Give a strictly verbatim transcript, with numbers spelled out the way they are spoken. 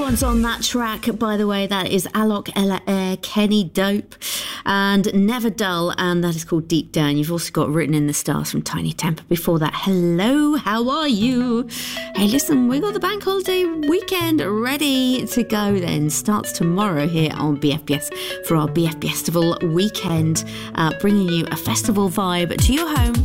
ones on that track, by the way. That is Alok Ella Air, Kenny Dope, and Never Dull, and that is called Deep Down. You've also got Written in the Stars from Tiny Temper before that. Hello, how are you? Hey, listen, we got the bank holiday weekend ready to go then. Starts tomorrow here on B F B S for our B F B Festival weekend, uh, bringing you a festival vibe to your home.